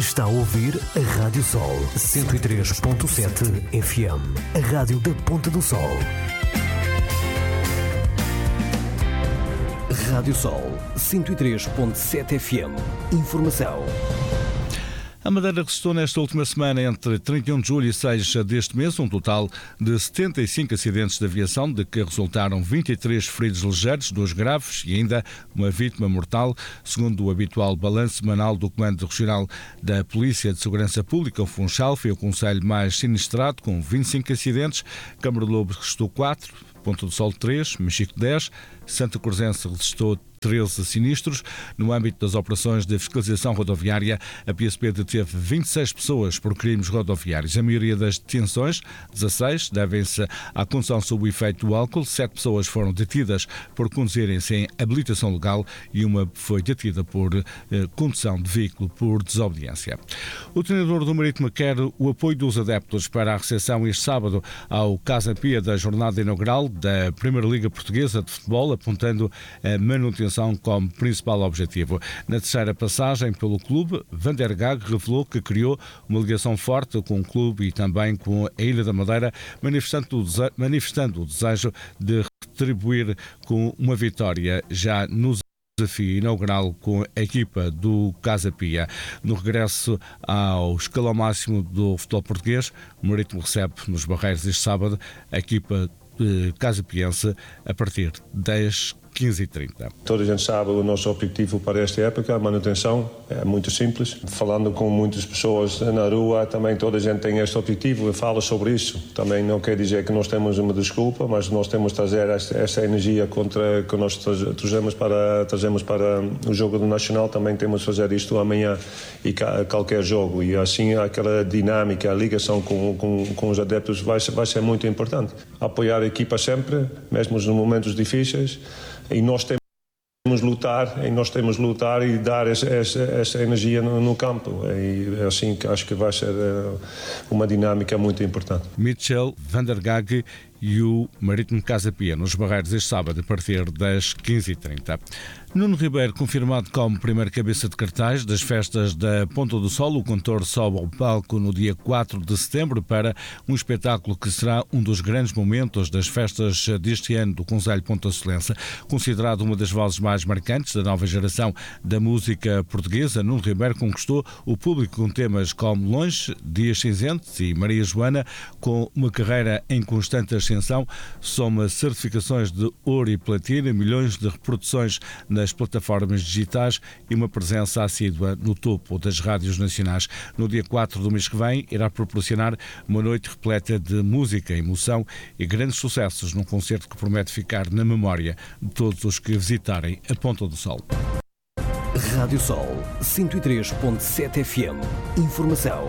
Está a ouvir a Rádio Sol 103.7 FM, a rádio da Ponta do Sol. Rádio Sol 103.7 FM. Informação. A Madeira registrou nesta última semana, entre 31 de julho e 6 deste mês, um total de 75 acidentes de aviação, de que resultaram 23 feridos ligeiros, 2 graves e ainda uma vítima mortal, segundo o habitual balanço semanal do Comando Regional da Polícia de Segurança Pública. O Funchal foi o concelho mais sinistrado, com 25 acidentes. Câmara de Lobo registrou 4, Ponta do Sol 3, Mexico 10, Santa Cruzense registrou 13 sinistros. No âmbito das operações de fiscalização rodoviária, a PSP deteve 26 pessoas por crimes rodoviários. A maioria das detenções, 16, devem-se à condução sob o efeito do álcool. 7 pessoas foram detidas por conduzirem sem habilitação legal e uma foi detida por condução de veículo por desobediência. O treinador do Marítimo quer o apoio dos adeptos para a recepção este sábado ao Casa Pia da jornada inaugural da Primeira Liga Portuguesa de Futebol, apontando a manutenção como principal objetivo. Na terceira passagem pelo clube, Van der Gaag revelou que criou uma ligação forte com o clube e também com a Ilha da Madeira, manifestando o desejo de retribuir com uma vitória já no desafio inaugural com a equipa do Casa Pia. No regresso ao escalão máximo do futebol português, o Marítimo recebe nos Barreiros este sábado a equipa Casa Piense a partir das 15h30. Toda a gente sabe o nosso objetivo para esta época, a manutenção, é muito simples. Falando com muitas pessoas na rua, também toda a gente tem este objetivo e fala sobre isso. Também não quer dizer que nós temos uma desculpa, mas nós temos de trazer esta energia que nós trazemos para o jogo do Nacional. Também temos de fazer isto amanhã e qualquer jogo. E assim aquela dinâmica, a ligação com os adeptos vai ser muito importante. Apoiar a equipa sempre, mesmo nos momentos difíceis. E nós temos de lutar e dar essa energia no campo. E assim que acho que vai ser uma dinâmica muito importante. Mitchell, Van der Gaag e o Marítimo Casa Pia nos Barreiros este sábado a partir das 15h30. Nuno Ribeiro, confirmado como primeiro cabeça de cartaz das festas da Ponta do Sol, o cantor sobe ao palco no dia 4 de setembro para um espetáculo que será um dos grandes momentos das festas deste ano do Concelho Pontasolense. Considerado uma das vozes mais marcantes da nova geração da música portuguesa, Nuno Ribeiro conquistou o público com temas como Longe, Dias Cinzentos e Maria Joana. Com uma carreira em constante ascensão, soma certificações de ouro e platina, milhões de reproduções nas plataformas digitais e uma presença assídua no topo das rádios nacionais. No dia 4 do mês que vem, irá proporcionar uma noite repleta de música, emoção e grandes sucessos num concerto que promete ficar na memória de todos os que visitarem a Ponta do Sol. Rádio Sol 103.7 FM. Informação.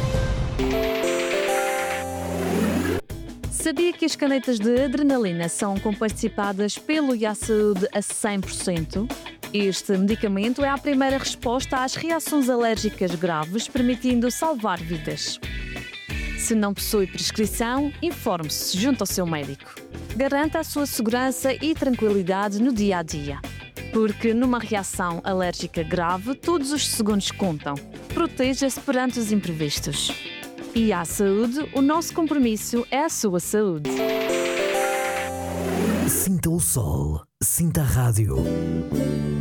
Sabia que as canetas de adrenalina são comparticipadas pelo IASaúde a 100%? Este medicamento é a primeira resposta às reações alérgicas graves, permitindo salvar vidas. Se não possui prescrição, informe-se junto ao seu médico. Garanta a sua segurança e tranquilidade no dia a dia. Porque numa reação alérgica grave, todos os segundos contam. Proteja-se perante os imprevistos. E à saúde, o nosso compromisso é a sua saúde. Sinta o sol, sinta a rádio.